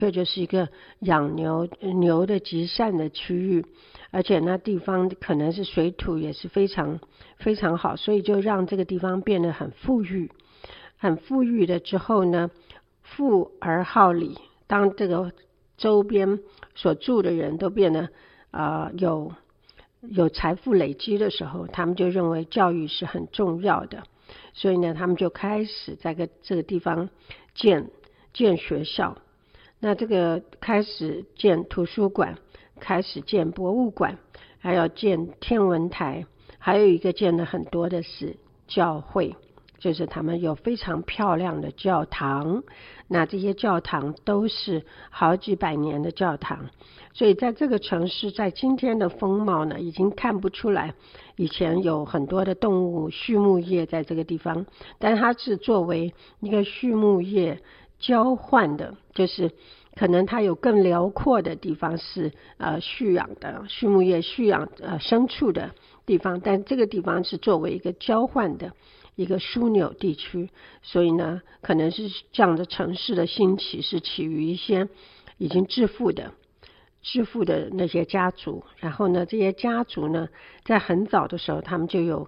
这就是一个养牛的集散的区域，而且那地方可能是水土也是非常非常好，所以就让这个地方变得很富裕。很富裕的之后呢，富而好礼，当这个周边所住的人都变得有财富累积的时候，他们就认为教育是很重要的，所以呢，他们就开始在这个地方建学校。那这个开始建图书馆，开始建博物馆，还有建天文台，还有一个建的很多的是教会，就是他们有非常漂亮的教堂。那这些教堂都是好几百年的教堂，所以在这个城市，在今天的风貌呢，已经看不出来以前有很多的动物畜牧业在这个地方，但它是作为一个畜牧业交换的，就是可能它有更辽阔的地方是畜养的畜牧业畜养牲畜的地方，但这个地方是作为一个交换的一个枢纽地区，所以呢，可能是这样的城市的兴起是起于一些已经致富的那些家族，然后呢，这些家族呢，在很早的时候，他们就有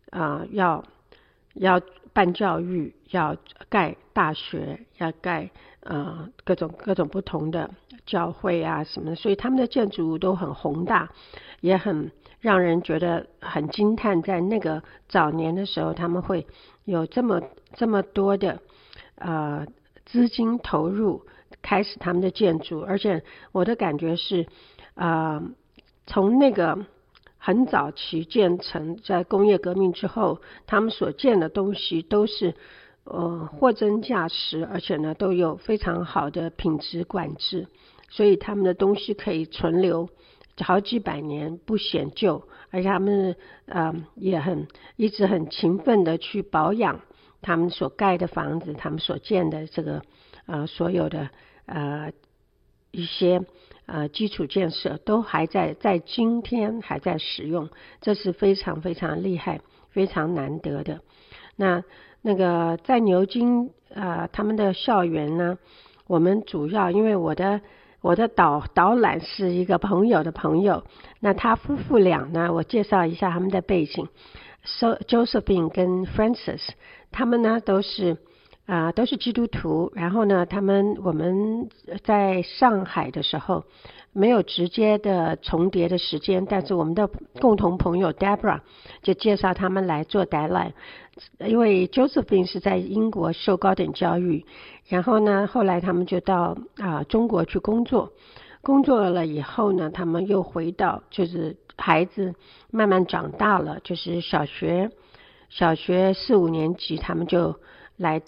要办教育，要盖大学，要盖各种不同的教会啊什么的，所以他们的建筑物都很宏大，也很让人觉得很惊叹，在那个早年的时候，他们会有这么多的资金投入开始他们的建筑，而且我的感觉是从那个很早期建成，在工业革命之后，他们所建的东西都是货真价实，而且呢都有非常好的品质管制，所以他们的东西可以存留好几百年不显旧，而且他们也一直很勤奋的去保养他们所盖的房子，他们所建的这个所有的一些基础建设都还在今天还在使用，这是非常非常厉害非常难得的。那个在牛津他们的校园呢，我们主要因为我的导览是一个朋友的朋友，那他夫妇俩呢，我介绍一下他们的背景。Josephine 跟 Francis 他们呢都是基督徒，然后呢我们在上海的时候没有直接的重叠的时间，但是我们的共同朋友 Deborah 就介绍他们来做导览，因为 Josephine 是在英国受高等教育，然后呢后来他们就到中国去工作了以后呢，他们又回到，就是孩子慢慢长大了，就是小学4-5年级，他们就回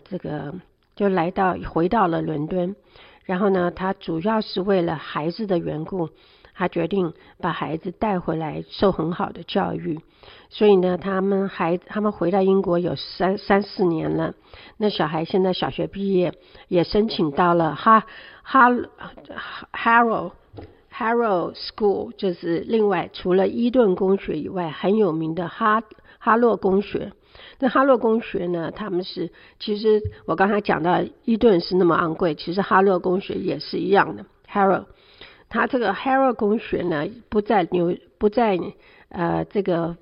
到了伦敦。然后呢，他主要是为了孩子的缘故，他决定把孩子带回来受很好的教育。所以呢，他们回到英国有3-4年了。那小孩现在小学毕业，也申请到了Harrow School， 就是另外除了伊顿公学以外很有名的哈洛公学。那哈洛公学呢，他们是，其实我刚才讲到伊顿是那么昂贵，其实哈洛公学也是一样的。他这个 Harrow 公学呢，不在这个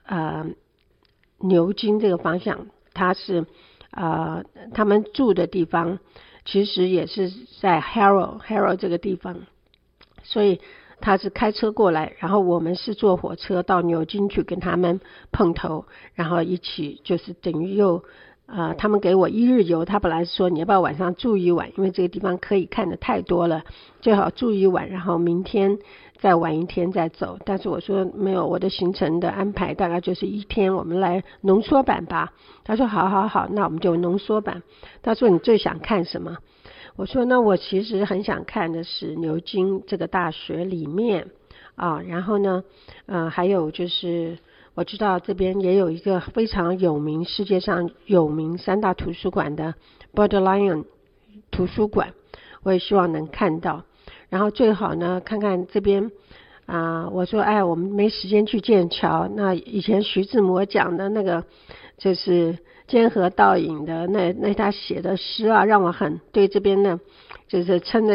牛津这个方向，他是他们住的地方其实也是在 Harrow 这个地方，所以他是开车过来，然后我们是坐火车到牛津去跟他们碰头，然后一起就是等于他们给我1日游，他本来是说你要不要晚上住一晚，因为这个地方可以看的太多了，最好住一晚，然后明天再晚一天再走。但是我说没有，我的行程的安排大概就是1天，我们来浓缩版吧。他说好，那我们就浓缩版。他说你最想看什么？我说那我其实很想看的是牛津这个大学里面然后呢还有就是我知道这边也有一个非常有名，世界上有名3大图书馆的 Bodleian 图书馆，我也希望能看到。然后最好呢看看这边我说我们没时间去剑桥，那以前徐志摩讲的那个就是兼河倒影的那他写的诗让我很对这边呢就是称的